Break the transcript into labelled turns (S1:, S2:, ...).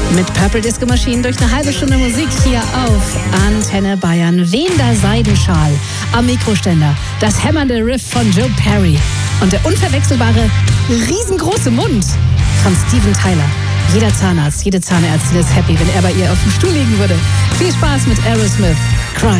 S1: Mit Purple Disco Machine durch eine halbe Stunde Musik hier auf Antenne Bayern. Wehender Seidenschal am Mikroständer, das hämmernde Riff von Joe Perry und der unverwechselbare, riesengroße Mund von Steven Tyler. Jeder Zahnarzt, jede Zahnärztin ist happy, wenn er bei ihr auf dem Stuhl liegen würde. Viel Spaß mit Aerosmith. Cry.